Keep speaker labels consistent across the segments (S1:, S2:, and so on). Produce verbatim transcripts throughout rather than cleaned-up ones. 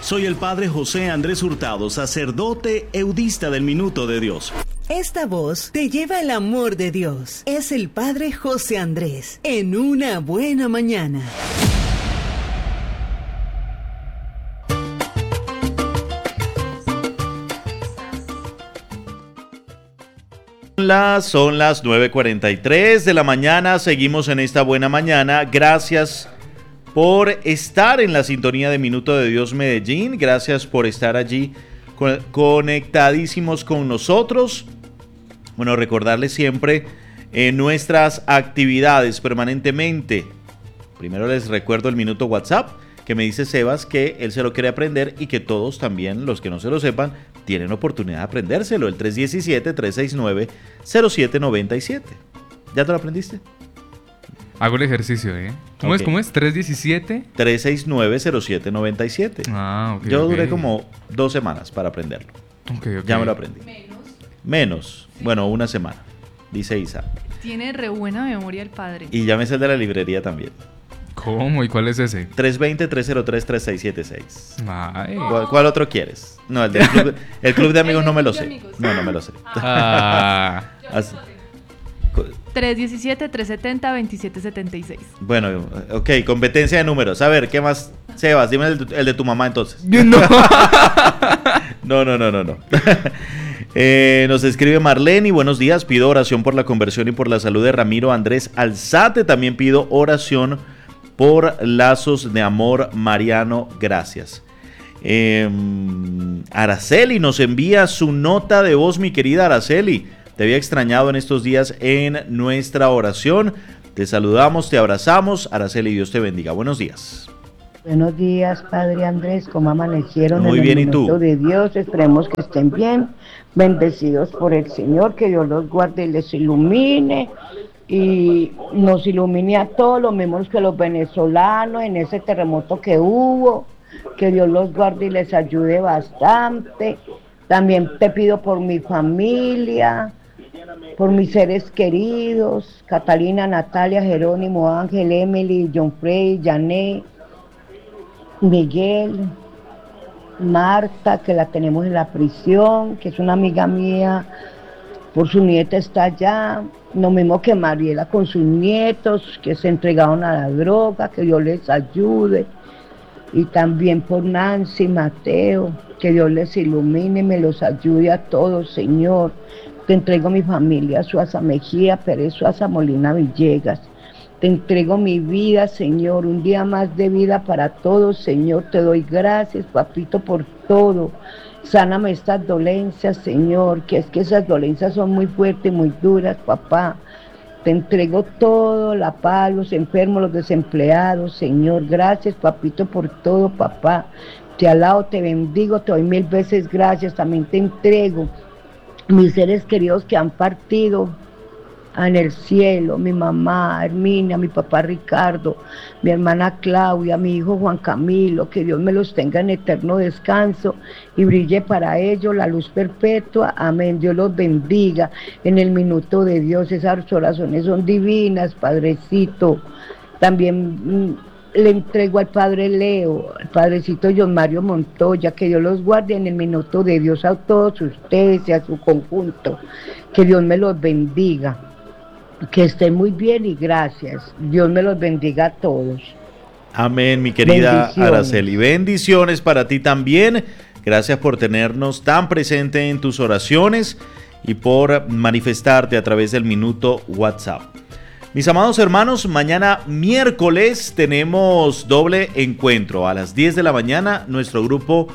S1: Soy el Padre José Andrés Hurtado, sacerdote eudista del Minuto de Dios.
S2: Esta voz te lleva el amor de Dios. Es el Padre José Andrés, en una buena mañana.
S3: Las, son las nueve cuarenta y tres de la mañana, seguimos en esta buena mañana. Gracias por estar en la sintonía de Minuto de Dios Medellín, gracias por estar allí con, conectadísimos con nosotros. Bueno, recordarles siempre eh, nuestras actividades permanentemente. Primero les recuerdo el Minuto WhatsApp, que me dice Sebas que él se lo quiere aprender y que todos también, los que no se lo sepan, tienen oportunidad de aprendérselo. El tres uno siete, tres seis nueve, cero siete nueve siete. ¿Ya te lo aprendiste?
S4: Hago el ejercicio, ¿eh? ¿Cómo okay. es? ¿Cómo es? ¿tres uno siete?
S3: tres seis nueve, cero siete nueve siete.
S4: Ah, ok.
S3: Yo
S4: okay.
S3: duré como dos semanas para aprenderlo.
S4: Okay, okay.
S3: Ya me lo aprendí. Menos. Menos. Sí. Bueno, una semana. Dice Isa.
S5: Tiene re buena memoria el padre.
S3: Y ya me sé el de la librería también.
S4: ¿Cómo? ¿Y cuál es ese?
S3: tres dos cero, tres cero tres, tres seis siete seis.
S4: Ay.
S3: ¿Cuál, ¿Cuál otro quieres? No, el del club, el club de amigos no me lo sé. No, no me lo sé.
S4: Ah.
S3: Así.
S5: tres uno siete, tres siete cero, dos siete siete seis.
S3: Bueno, ok, competencia de números. A ver, ¿qué más? Sebas, dime el, el de tu mamá entonces.
S4: No,
S3: no, no, no, no. no. eh, nos escribe Marlene, buenos días, pido oración por la conversión y por la salud de Ramiro Andrés Alzate. También pido oración por Lazos de Amor Mariano, gracias. Eh, Araceli nos envía su nota de voz, mi querida Araceli. Te había extrañado en estos días en nuestra oración. Te saludamos, te abrazamos. Araceli, Dios te bendiga. Buenos días.
S6: Buenos días, Padre Andrés. ¿Cómo amanecieron?
S3: Muy bien, ¿y tú?
S6: En el Minuto de Dios, esperemos que estén bien, bendecidos por el Señor, que Dios los guarde y les ilumine, y nos ilumine a todos, los mismos que los venezolanos en ese terremoto que hubo, que Dios los guarde y les ayude bastante. También te pido por mi familia, por mis seres queridos, Catalina, Natalia, Jerónimo, Ángel, Emily, John Frey, Janet, Miguel, Marta, que la tenemos en la prisión, que es una amiga mía, por su nieta está allá, lo mismo que Mariela con sus nietos, que se entregaron a la droga, que Dios les ayude, y también por Nancy, Mateo, que Dios les ilumine, me los ayude a todos, Señor. Te entrego mi familia, Suaza Mejía, Pérez Suaza, Molina Villegas. Te entrego mi vida, Señor, un día más de vida para todos, Señor. Te doy gracias, papito, por todo. Sáname estas dolencias, Señor, que es que esas dolencias son muy fuertes, muy duras, papá. Te entrego todo, la paz, los enfermos, los desempleados, Señor. Gracias, papito, por todo, papá. Te alabo, te bendigo, te doy mil veces gracias. También te entrego mis seres queridos que han partido en el cielo, mi mamá Herminia, mi papá Ricardo, mi hermana Claudia, mi hijo Juan Camilo, que Dios me los tenga en eterno descanso y brille para ellos la luz perpetua, amén. Dios los bendiga en el Minuto de Dios, esas oraciones son divinas, Padrecito. También mmm, le entrego al Padre Leo, al Padrecito John Mario Montoya, que Dios los guarde en el Minuto de Dios a todos ustedes y a su conjunto, que Dios me los bendiga, que estén muy bien y gracias, Dios me los bendiga a todos.
S3: Amén, mi querida Araceli, bendiciones para ti también, gracias por tenernos tan presente en tus oraciones y por manifestarte a través del Minuto WhatsApp. Mis amados hermanos, mañana miércoles tenemos doble encuentro. A las diez de la mañana, nuestro grupo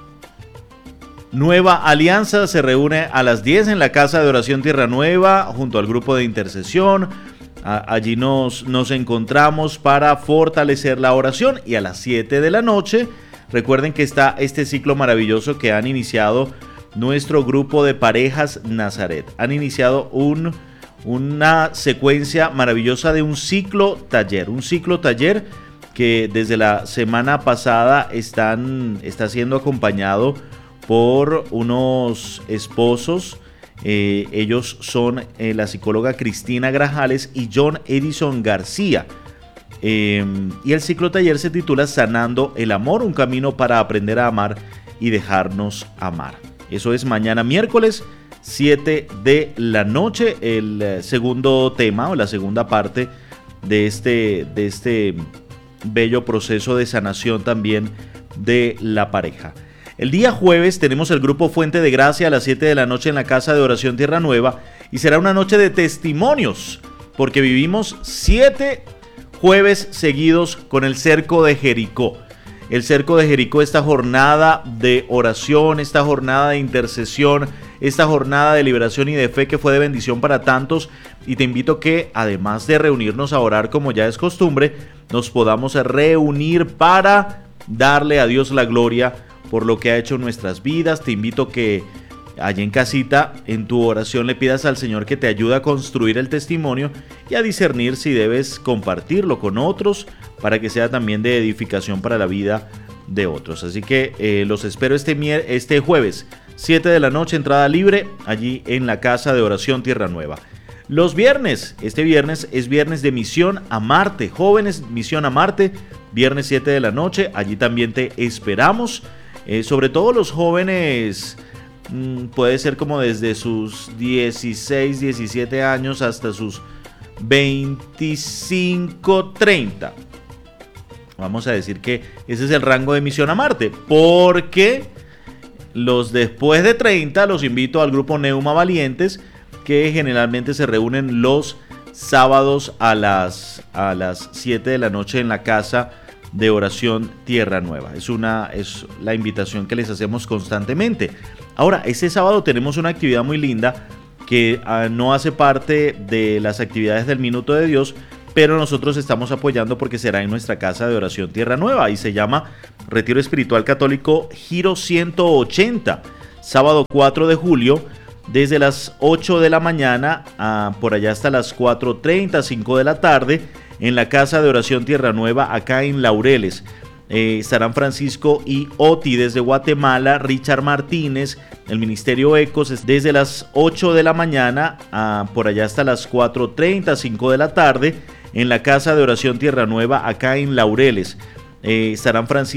S3: Nueva Alianza se reúne a las diez en la Casa de Oración Tierra Nueva, junto al grupo de intercesión. A- allí nos, nos encontramos para fortalecer la oración. Y a las siete de la noche, recuerden que está este ciclo maravilloso que han iniciado nuestro grupo de parejas Nazaret. Han iniciado un... una secuencia maravillosa de un ciclo taller, un ciclo taller que desde la semana pasada están, está siendo acompañado por unos esposos. Eh, ellos son eh, la psicóloga Cristina Grajales y John Edison García. Eh, y el ciclotaller se titula Sanando el Amor, un camino para aprender a amar y dejarnos amar. Eso es mañana miércoles, siete de la noche, el eh, segundo tema o la segunda parte de este, de este bello proceso de sanación también de la pareja. El día jueves tenemos el grupo Fuente de Gracia a las siete de la noche en la Casa de Oración Tierra Nueva y será una noche de testimonios porque vivimos siete jueves seguidos con el cerco de Jericó. El cerco de Jericó, esta jornada de oración, esta jornada de intercesión, esta jornada de liberación y de fe que fue de bendición para tantos, y te invito que además de reunirnos a orar como ya es costumbre, nos podamos reunir para darle a Dios la gloria por lo que ha hecho en nuestras vidas. Te invito que allí en casita, en tu oración, le pidas al Señor que te ayude a construir el testimonio y a discernir si debes compartirlo con otros para que sea también de edificación para la vida de otros. Así que eh, los espero este, mier- este jueves, siete de la noche, entrada libre, allí en la Casa de Oración Tierra Nueva. Los viernes, este viernes es viernes de Misión a Marte. Jóvenes, Misión a Marte, viernes siete de la noche, allí también te esperamos. Eh, sobre todo los jóvenes, mmm, puede ser como desde sus dieciséis, diecisiete años hasta sus veinticinco, treinta. Vamos a decir que ese es el rango de Misión a Marte, porque los después de treinta los invito al grupo Neuma Valientes, que generalmente se reúnen los sábados a las, a las siete de la noche en la Casa de Oración Tierra Nueva. Es, una, es la invitación que les hacemos constantemente. Ahora, este sábado tenemos una actividad muy linda que uh, no hace parte de las actividades del Minuto de Dios, pero nosotros estamos apoyando porque será en nuestra Casa de Oración Tierra Nueva y se llama Retiro Espiritual Católico Giro ciento ochenta, sábado cuatro de julio, desde las ocho de la mañana uh, por allá hasta las cuatro treinta, cinco de la tarde, en la Casa de Oración Tierra Nueva, acá en Laureles. Eh, estarán Francisco y Oti desde Guatemala, Richard Martínez, el Ministerio Ecos desde las ocho de la mañana uh, por allá hasta las cuatro treinta, cinco de la tarde, en la Casa de Oración Tierra Nueva, acá en Laureles. Eh, estarán Francisco